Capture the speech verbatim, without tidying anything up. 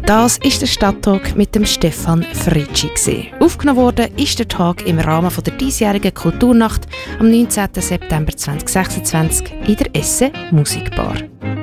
Das ist der Stadttalk mit dem Stefan Fritschi. Aufgenommen wurde ist der Tag im Rahmen der diesjährigen Kulturnacht am neunzehnten September zweitausendsechsundzwanzig in der Esse Musikbar.